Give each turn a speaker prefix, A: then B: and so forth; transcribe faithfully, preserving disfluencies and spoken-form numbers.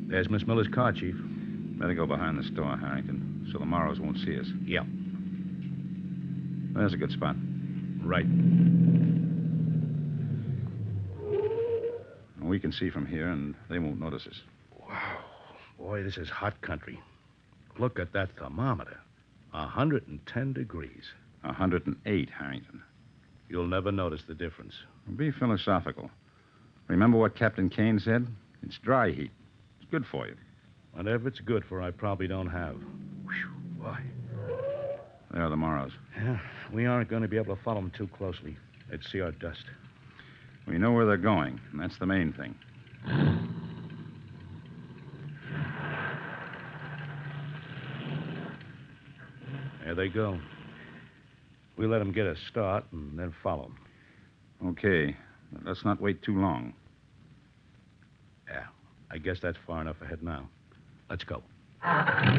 A: There's Miss Miller's car, Chief.
B: Better go behind the store, Harrington, so the Morrows won't see us.
A: Yeah.
B: There's a good spot.
A: Right.
B: We can see from here, and they won't notice us.
A: Wow. Boy, this is hot country. Look at that thermometer. one hundred ten degrees.
B: one hundred eight, Harrington.
A: You'll never notice the difference.
B: Be philosophical. Remember what Captain Kane said? It's dry heat. It's good for you.
A: Whatever it's good for, I probably don't have. Whew, boy.
B: There are the Morrows.
A: Yeah, we aren't going to be able to follow them too closely. They'd see our dust.
B: We know where they're going, and that's the main thing.
A: There they go. We let them get a start and then follow them.
B: Okay, but let's not wait too long.
A: Yeah, I guess that's far enough ahead now. Let's go.